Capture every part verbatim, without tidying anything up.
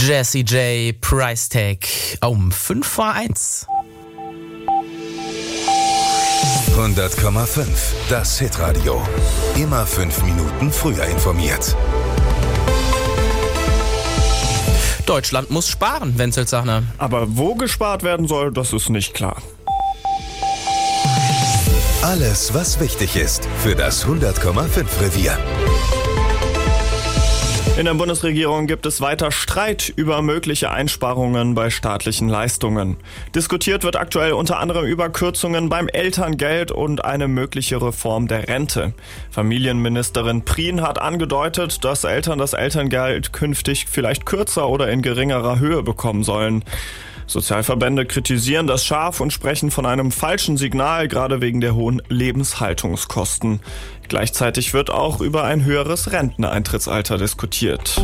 Jessie J, Price Tag um fünf vor eins. hundert Komma fünf, das Hitradio. Immer fünf Minuten früher informiert. Deutschland muss sparen, Wenzel Zachner. Aber wo gespart werden soll, das ist nicht klar. Alles, was wichtig ist für das hundert Komma fünf Revier. In der Bundesregierung gibt es weiter Streit über mögliche Einsparungen bei staatlichen Leistungen. Diskutiert wird aktuell unter anderem über Kürzungen beim Elterngeld und eine mögliche Reform der Rente. Familienministerin Prien hat angedeutet, dass Eltern das Elterngeld künftig vielleicht kürzer oder in geringerer Höhe bekommen sollen. Sozialverbände kritisieren das scharf und sprechen von einem falschen Signal, gerade wegen der hohen Lebenshaltungskosten. Gleichzeitig wird auch über ein höheres Renteneintrittsalter diskutiert.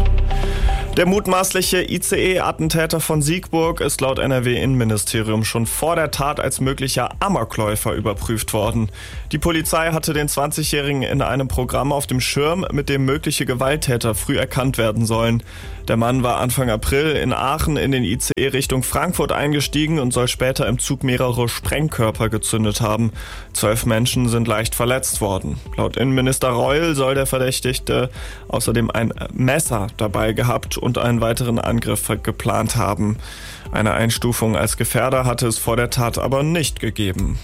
Der mutmaßliche I C E-Attentäter von Siegburg ist laut N R W-Innenministerium schon vor der Tat als möglicher Amokläufer überprüft worden. Die Polizei hatte den zwanzigjährigen in einem Programm auf dem Schirm, mit dem mögliche Gewalttäter früh erkannt werden sollen. Der Mann war Anfang April in Aachen in den I C E Richtung Frankfurt eingestiegen und soll später im Zug mehrere Sprengkörper gezündet haben. Zwölf Menschen sind leicht verletzt worden. Laut Innenminister Reul soll der Verdächtigte außerdem ein Messer dabei gehabt und einen weiteren Angriff geplant haben. Eine Einstufung als Gefährder hatte es vor der Tat aber nicht gegeben.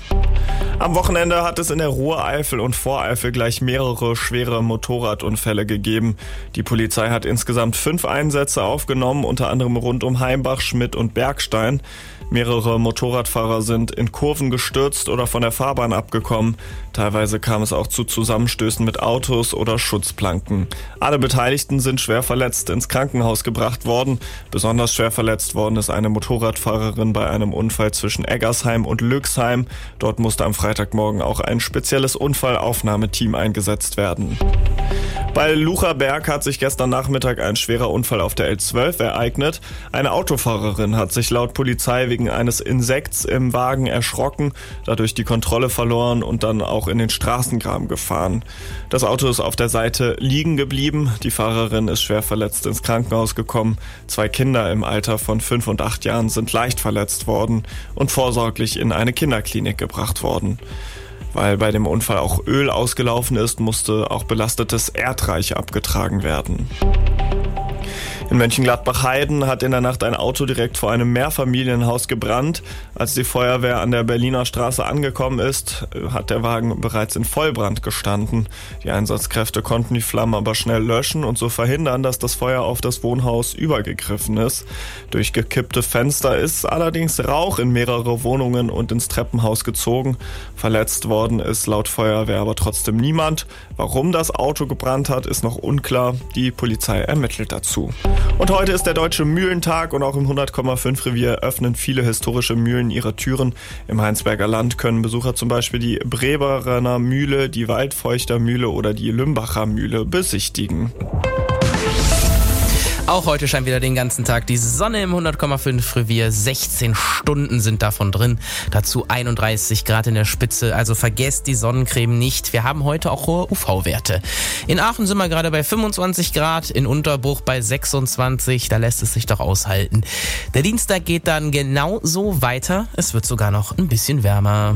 Am Wochenende hat es in der Ruhr-Eifel und Voreifel gleich mehrere schwere Motorradunfälle gegeben. Die Polizei hat insgesamt fünf Einsätze aufgenommen, unter anderem rund um Heimbach, Schmidt und Bergstein. Mehrere Motorradfahrer sind in Kurven gestürzt oder von der Fahrbahn abgekommen. Teilweise kam es auch zu Zusammenstößen mit Autos oder Schutzplanken. Alle Beteiligten sind schwer verletzt ins Krankenhaus gebracht worden. Besonders schwer verletzt worden ist eine Motorradfahrerin bei einem Unfall zwischen Eggersheim und Lüxheim. Dort musste am Freitagmorgen auch ein spezielles Unfallaufnahmeteam eingesetzt werden. Bei Lucherberg hat sich gestern Nachmittag ein schwerer Unfall auf der L zwölf ereignet. Eine Autofahrerin hat sich laut Polizei wegen eines Insekts im Wagen erschrocken, dadurch die Kontrolle verloren und dann auch in den Straßengraben gefahren. Das Auto ist auf der Seite liegen geblieben. Die Fahrerin ist schwer verletzt ins Krankenhaus gekommen. Zwei Kinder im Alter von fünf und acht Jahren sind leicht verletzt worden und vorsorglich in eine Kinderklinik gebracht worden. Weil bei dem Unfall auch Öl ausgelaufen ist, musste auch belastetes Erdreich abgetragen werden. In Mönchengladbach-Heiden hat in der Nacht ein Auto direkt vor einem Mehrfamilienhaus gebrannt. Als die Feuerwehr an der Berliner Straße angekommen ist, hat der Wagen bereits in Vollbrand gestanden. Die Einsatzkräfte konnten die Flammen aber schnell löschen und so verhindern, dass das Feuer auf das Wohnhaus übergegriffen ist. Durch gekippte Fenster ist allerdings Rauch in mehrere Wohnungen und ins Treppenhaus gezogen. Verletzt worden ist laut Feuerwehr aber trotzdem niemand. Warum das Auto gebrannt hat, ist noch unklar. Die Polizei ermittelt dazu. Und heute ist der Deutsche Mühlentag und auch im hundert Komma fünf Revier öffnen viele historische Mühlen ihre Türen. Im Heinsberger Land können Besucher zum Beispiel die Breberener Mühle, die Waldfeuchter Mühle oder die Lümbacher Mühle besichtigen. Auch heute scheint wieder den ganzen Tag die Sonne im hundert Komma fünf Revier. sechzehn Stunden sind davon drin. Dazu einunddreißig Grad in der Spitze. Also vergesst die Sonnencreme nicht. Wir haben heute auch hohe U V-Werte. In Aachen sind wir gerade bei fünfundzwanzig Grad, in Unterbruch bei sechsundzwanzig. Da lässt es sich doch aushalten. Der Dienstag geht dann genauso weiter. Es wird sogar noch ein bisschen wärmer.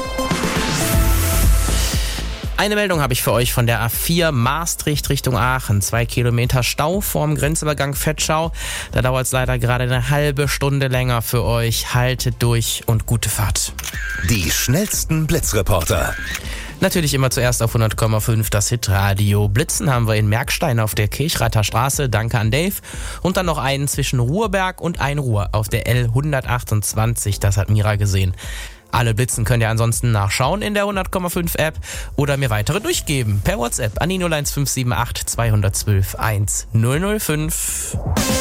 Eine Meldung habe ich für euch von der A vier Maastricht Richtung Aachen. Zwei Kilometer Stau vorm Grenzübergang Vetschau. Da dauert es leider gerade eine halbe Stunde länger für euch. Haltet durch und gute Fahrt. Die schnellsten Blitzreporter. Natürlich immer zuerst auf hundert Komma fünf das Hitradio. Blitzen haben wir in Merkstein auf der Kirchreiter Straße. Danke an Dave. Und dann noch einen zwischen Ruhrberg und Einruhr auf der L hundertachtundzwanzig. Das hat Mira gesehen. Alle Blitzen könnt ihr ansonsten nachschauen in der hundert Komma fünf App oder mir weitere durchgeben per WhatsApp an die null eins fünf sieben acht zwei eins zwei eins null null fünf.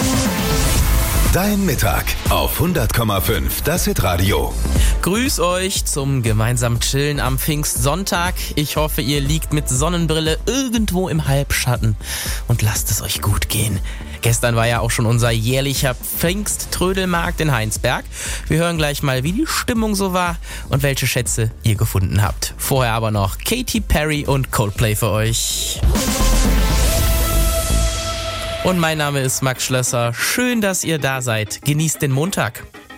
Dein Mittag auf hundert Komma fünf das Hitradio. Grüß euch zum gemeinsamen Chillen am Pfingstsonntag. Ich hoffe, ihr liegt mit Sonnenbrille irgendwo im Halbschatten und lasst es euch gut gehen. Gestern war ja auch schon unser jährlicher Pfingsttrödelmarkt in Heinsberg. Wir hören gleich mal, wie die Stimmung so war und welche Schätze ihr gefunden habt. Vorher aber noch Katy Perry und Coldplay für euch. Und mein Name ist Max Schlösser. Schön, dass ihr da seid. Genießt den Montag.